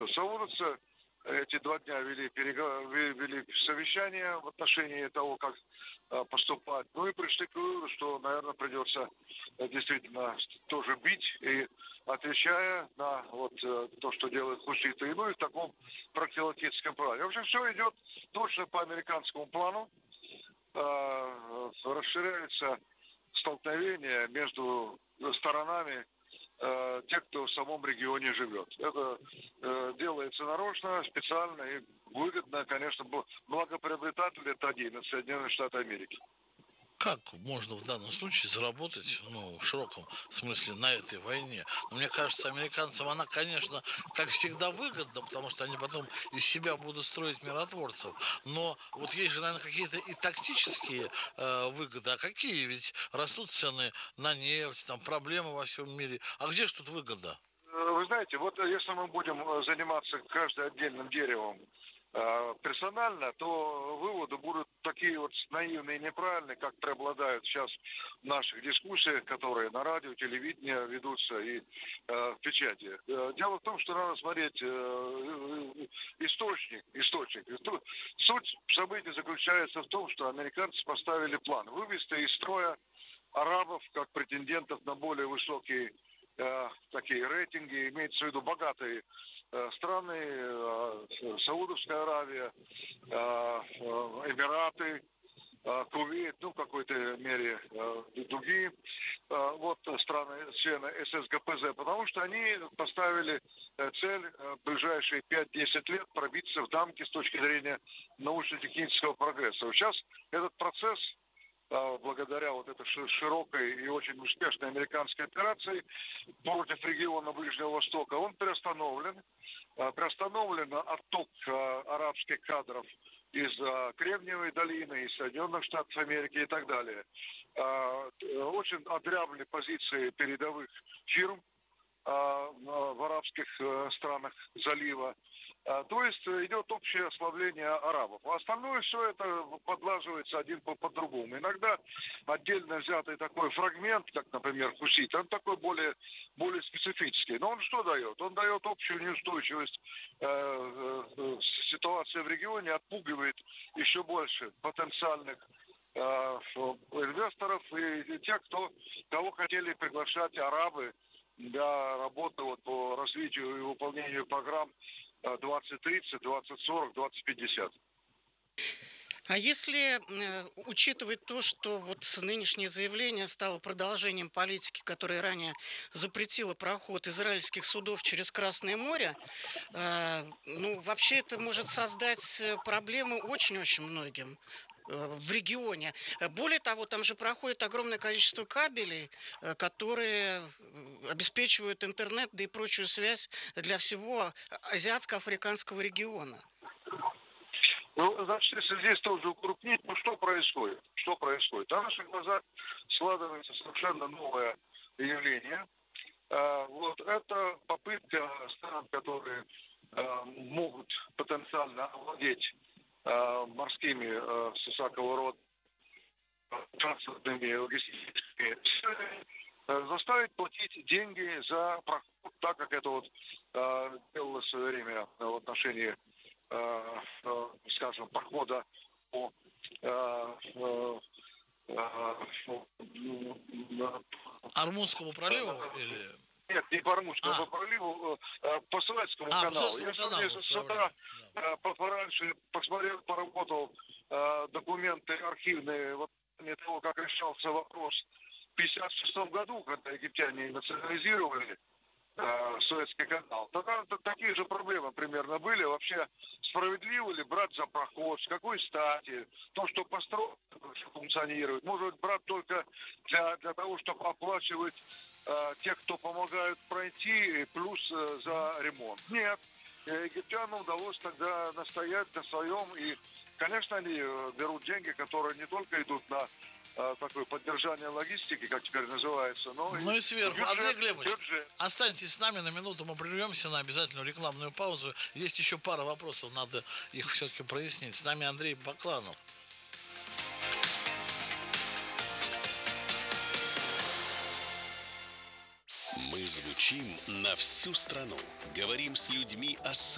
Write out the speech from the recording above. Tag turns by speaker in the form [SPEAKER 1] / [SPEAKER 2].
[SPEAKER 1] Саудовцы эти 2 дня вели совещание в отношении того, как поступать. Ну и пришли к выводу, что, наверное, придется действительно тоже бить, и отвечая на то, что делают хуситы, ну и в таком профилактическом плане. В общем, все идет точно по американскому плану. Расширяется столкновение между сторонами тех, кто в самом регионе живет. Это делается нарочно, специально и выгодно, конечно, благоприобретатель это один, это Соединенные Штаты Америки.
[SPEAKER 2] Как можно в данном случае заработать, в широком смысле, на этой войне? Но мне кажется, американцам она, конечно, как всегда выгодна, потому что они потом из себя будут строить миротворцев. Но вот есть же, наверное, какие-то и тактические выгоды. А какие? Ведь растут цены на нефть, там проблемы во всем мире. А где же тут выгода?
[SPEAKER 1] Вы знаете, вот если мы будем заниматься каждым отдельным деревом персонально, то выводы будут такие вот наивные и неправильные, как преобладают сейчас в наших дискуссиях, которые на радио, телевидении ведутся и в печати. Дело в том, что надо смотреть источник. Суть событий заключается в том, что американцы поставили план вывести из строя арабов как претендентов на более высокие такие рейтинги, имеется в виду богатые страны, Саудовская Аравия, Эмираты, Кувейт, в какой-то мере другие страны, члены ССГПЗ, потому что они поставили цель в ближайшие 5-10 лет пробиться в дамки с точки зрения научно-технического прогресса. Сейчас этот процесс благодаря этой широкой и очень успешной американской операции против региона Ближнего Востока, он приостановлен. Приостановлен отток арабских кадров из Кремниевой долины, из Соединенных Штатов Америки и так далее. Очень одрябли позиции передовых фирм в арабских странах залива. То есть идет общее ослабление арабов. А остальное все это подлаживается один под другому. Иногда отдельно взятый такой фрагмент, как, например, хусит, он такой более специфический. Но он что дает? Он дает общую неустойчивость ситуации в регионе, отпугивает еще больше потенциальных инвесторов и тех, кого хотели приглашать арабы для работы по развитию и выполнению программ 2030, 2040, 2050.
[SPEAKER 3] А если учитывать то, что нынешнее заявление стало продолжением политики, которая ранее запретила проход израильских судов через Красное море, вообще это может создать проблемы очень-очень многим в регионе. Более того, там же проходит огромное количество кабелей, которые обеспечивают интернет, да и прочую связь для всего азиатско-африканского региона.
[SPEAKER 1] Значит, если здесь тоже укрупнить, что происходит? Что происходит? На наших глазах складывается совершенно новое явление. Это попытка стран, которые могут потенциально овладеть морскими всякого рода транспортными логистическими заставить платить деньги за проход, так как это делалось в свое время в отношении, скажем, прохода по
[SPEAKER 2] Армузскому проливу или...
[SPEAKER 1] Нет, не по Армузскому проливу, по Суэцкому каналу.
[SPEAKER 2] По Суэцкому каналу
[SPEAKER 1] с утра пораньше посмотрел, поработал документы архивные того, как решался вопрос в 1956 году, когда египтяне национализировали Суэцкий канал. Тогда такие же проблемы примерно были. Вообще, справедливо ли брать за проход, с какой стати, то, что построено, что функционирует, может брать только для того, чтобы оплачивать тех, кто помогают пройти, плюс за ремонт. Нет. Египтянам удалось тогда настоять на своем, и, конечно, они берут деньги, которые не только идут на такое поддержание логистики, как теперь называется, но
[SPEAKER 2] и сверху.
[SPEAKER 1] бюджет,
[SPEAKER 2] Андрей Глебович,
[SPEAKER 1] бюджет.
[SPEAKER 2] Останьтесь с нами на минуту, мы прервемся на обязательную рекламную паузу. Есть еще пара вопросов, надо их все-таки прояснить. С нами Андрей Бакланов.
[SPEAKER 4] Мы звучим на всю страну. Говорим с людьми о